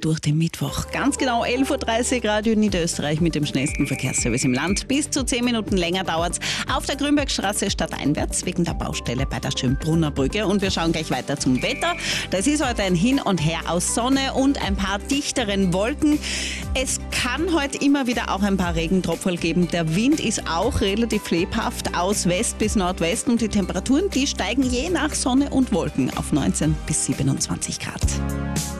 durch den Mittwoch. Ganz genau 11.30 Uhr, Radio Niederösterreich mit dem schnellsten Verkehrsservice im Land. Bis zu 10 Minuten länger dauert es auf der Grünbergstraße stadteinwärts wegen der Baustelle bei der Schönbrunner Brücke. Und wir schauen gleich weiter zum Wetter. Das ist heute ein Hin und Her aus Sonne und ein paar dichteren Wolken. Es kann heute immer wieder auch ein paar Regentropfen geben. Der Wind ist auch relativ lebhaft aus West bis Nordwest und die Temperaturen, die steigen je nach Sonne und Wolken auf 19 bis 27 Grad.